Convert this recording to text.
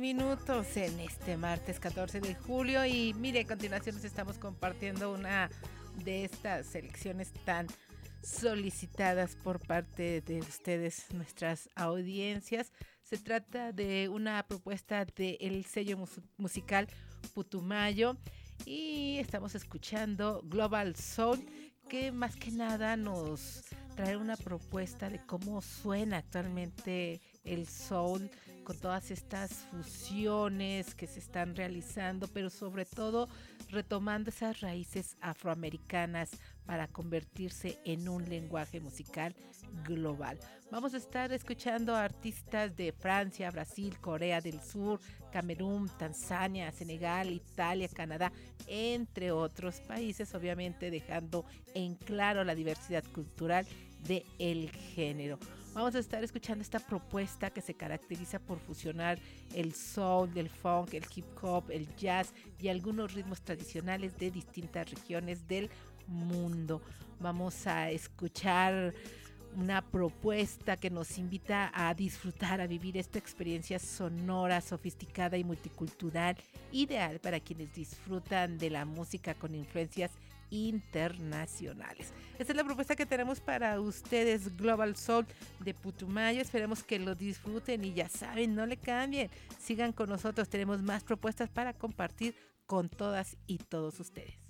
minutos en este martes 14 de julio y mire, a continuación les estamos compartiendo una de estas selecciones tan solicitadas por parte de ustedes, nuestras audiencias. Se trata de una propuesta del sello musical Putumayo y estamos escuchando Global Soul, que más que nada nos trae una propuesta de cómo suena actualmente el soul con todas estas fusiones que se están realizando, pero sobre todo retomando esas raíces afroamericanas para convertirse en un lenguaje musical global. Vamos a estar escuchando a artistas de Francia, Brasil, Corea del Sur, Camerún, Tanzania, Senegal, Italia, Canadá, entre otros países, obviamente dejando en claro la diversidad cultural del género. Vamos a estar escuchando esta propuesta que se caracteriza por fusionar el soul, el funk, el hip hop, el jazz y algunos ritmos tradicionales de distintas regiones del mundo. Vamos a escuchar una propuesta que nos invita a disfrutar, a vivir esta experiencia sonora, sofisticada y multicultural, ideal para quienes disfrutan de la música con influencias internacionales. Esta es la propuesta que tenemos para ustedes, Global Soul de Putumayo. Esperemos que lo disfruten y ya saben, no le cambien. Sigan con nosotros, tenemos más propuestas para compartir con todas y todos ustedes.